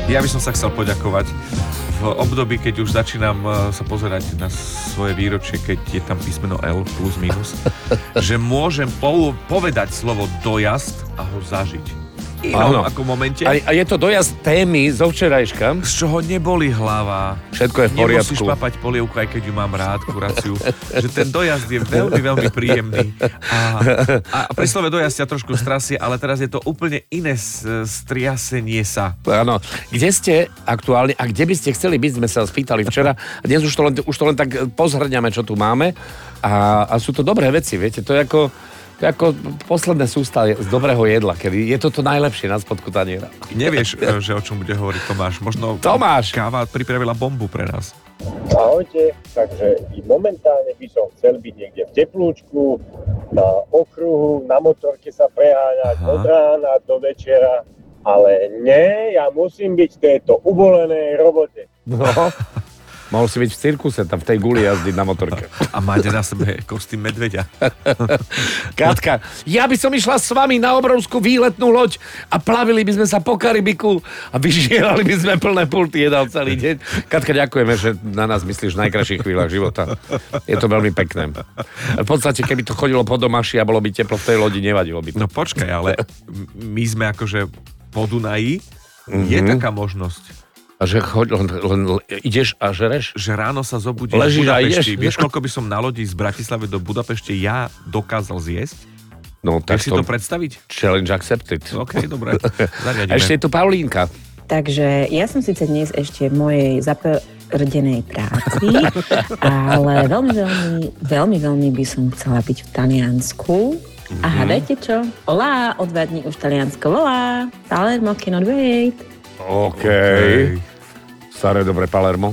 Ja by som sa chcel poďakovať v období, keď už začínam sa pozerať na svoje výročie, keď je tam písmeno L plus minus, že môžem povedať slovo dojazd a ho zažiť. Inom ako momente. A je to dojazd témy zo včerajška. Z čoho neboli hlava. Všetko je v poriadku. Nemusíš papať polievku, aj keď ju mám rád, kuráciu. Že ten dojazd je veľmi, veľmi príjemný. A pri slove dojazd ťa trošku strasie, ale teraz je to úplne iné striasenie sa. Áno. Kde ste aktuálne a kde by ste chceli byť, sme sa spýtali včera. A dnes už to len tak pozhrňame, čo tu máme. A sú to dobré veci, viete. To je ako posledné sústa z dobrého jedla, kedy je to najlepšie na spodku taniera. Nevieš, že o čom bude hovoriť Tomáš. Možno Tomáš! Káva pripravila bombu pre nás. Ahojte, takže momentálne by som chcel byť niekde v teplúčku, na okruhu, na motorke sa preháňať od rána do večera, ale nie, ja musím byť v tejto uvolenej robote. No. Mohol si byť v cirkuse, tam v tej guli jazdiť na motorke. A máte na sebe kostým medveďa. Katka, ja by som išla s vami na obrovskú výletnú loď a plavili by sme sa po Karibiku a vyžierali by sme plné pulty jedal celý deň. Katka, ďakujeme, že na nás myslíš v najkrajších chvíľach života. Je to veľmi pekné. V podstate, keby to chodilo po domaši a bolo by teplo v tej lodi, nevadilo by to. No počkaj, ale my sme akože po Dunaji, je taká možnosť. A že len ideš a žereš? Že ráno sa zobudíš v Budapešti. Vieš, koľko by som na lodi z Bratislavy do Budapešte ja dokázal zjesť? No, tak vieš si to predstaviť? Challenge accepted. OK, dobre. Zariadíme. A ešte je tu Paulínka. Takže ja som síce dnes ešte v mojej zaprdenej práci, ale veľmi by som chcela byť v Taliansku. A hádajte čo? Olá, od 2 dní už Taliansko volá. Palermo cannot wait. OK. Staré dobré Palermo.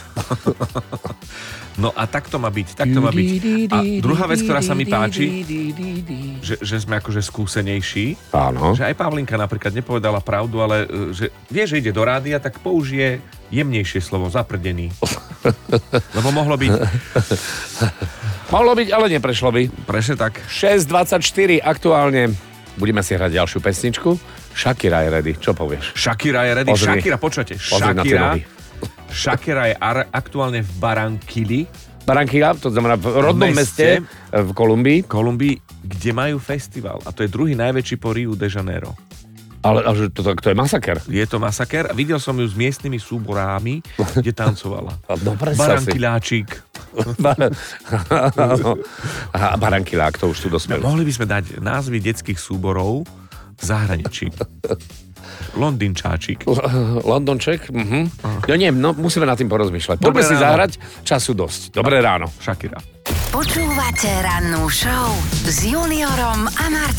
No a tak to má byť, tak to má byť. A druhá vec, ktorá sa mi páči, že sme akože skúsenejší. Áno. Že aj Pavlinka napríklad nepovedala pravdu, ale že vie, že ide do rádia, tak použije jemnejšie slovo, zaprdený. Lebo mohlo byť... Mohlo byť, ale neprešlo by. Presne tak. 6:24 aktuálne. Budeme si hrať ďalšiu pesničku. Shakira je ready. Čo povieš? Shakira je ready. Pozri. Shakira, počujete. Shakira je aktuálne v Barranquilli. Barranquilla, to znamená v rodnom meste v Kolumbii. Kde majú festival. A to je druhý najväčší po Riu de Janeiro. Ale to je masaker. Je to masaker. A videl som ju s miestnymi súborami, kde tancovala. Barranquilláčik. Barranquillák, to už tu dospel. Mohli by sme dať názvy detských súborov v zahraničí. Londýnčáčik. Londonček? No nie, musíme nad tým porozmýšľať. Poďme si zahrať, času dosť. Dobré ráno. Shakira. Počúvate rannú show s Juniorom a Marcelom.